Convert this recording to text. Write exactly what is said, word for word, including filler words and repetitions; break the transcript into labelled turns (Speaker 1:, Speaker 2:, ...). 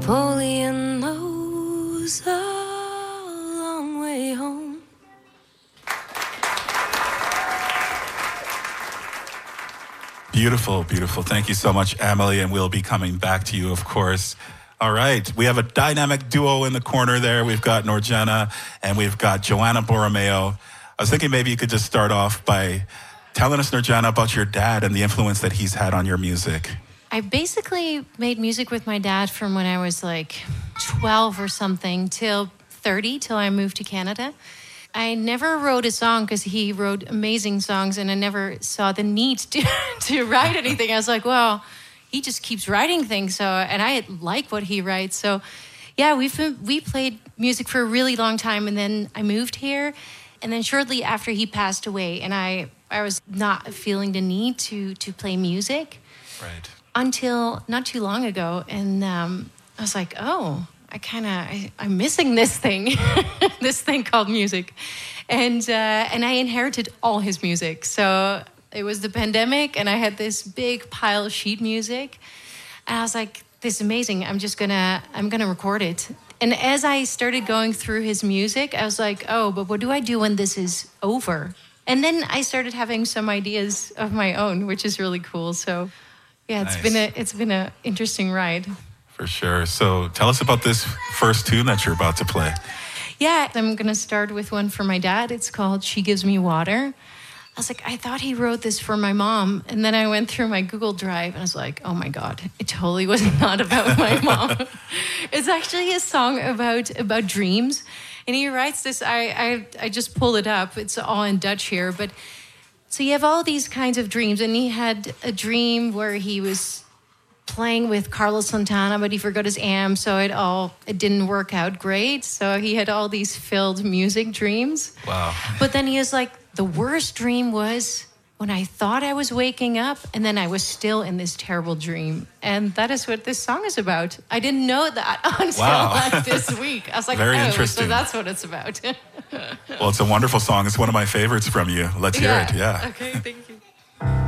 Speaker 1: Napoleon knows a long way home.
Speaker 2: Beautiful, beautiful. Thank you so much, Emily, and we'll be coming back to you, of course. All right, we have a dynamic duo in the corner there. We've got Norjana and we've got Joanna Borromeo. I was thinking maybe you could just start off by telling us, Norjana, about your dad and the influence that he's had on your music.
Speaker 3: I basically made music with my dad from when I was like twelve or something till thirty, till I moved to Canada. I never wrote a song because he wrote amazing songs, and I never saw the need to, to write anything. I was like, well, he just keeps writing things, so and I like what he writes. So, yeah, we've been, we played music for a really long time, and then I moved here, and then shortly after he passed away, and I I was not feeling the need to to play music,
Speaker 2: right?
Speaker 3: Until not too long ago, and um, I was like, oh, I kind of I'm missing this thing, this thing called music, and uh, and I inherited all his music, so. It was the pandemic, and I had this big pile of sheet music. And I was like, this is amazing. I'm just gonna, I'm gonna record it. And as I started going through his music, I was like, oh, but what do I do when this is over? And then I started having some ideas of my own, which is really cool. So yeah, it's nice. been a, it's been an interesting ride.
Speaker 2: For sure. So tell us about this first tune that you're about to play.
Speaker 3: Yeah, I'm gonna start with one for my dad. It's called She Gives Me Water. I was like, I thought he wrote this for my mom. And then I went through my Google Drive and I was like, oh my God, it totally was not about my mom. It's actually a song about about dreams. And he writes this, I, I I just pulled it up. It's all in Dutch here. But so you have all these kinds of dreams. And he had a dream where he was playing with Carlos Santana, but he forgot his amp. So it all, it didn't work out great. So he had all these filled music dreams.
Speaker 2: Wow.
Speaker 3: But then he was like, the worst dream was when I thought I was waking up and then I was still in this terrible dream. And that is what this song is about. I didn't know that until
Speaker 2: wow.
Speaker 3: like this week. I was like,
Speaker 2: Very
Speaker 3: oh,
Speaker 2: interesting.
Speaker 3: so that's what it's about.
Speaker 2: Well, it's a wonderful song. It's one of my favorites from you. Let's hear
Speaker 3: yeah.
Speaker 2: it. Yeah.
Speaker 3: Okay, thank you.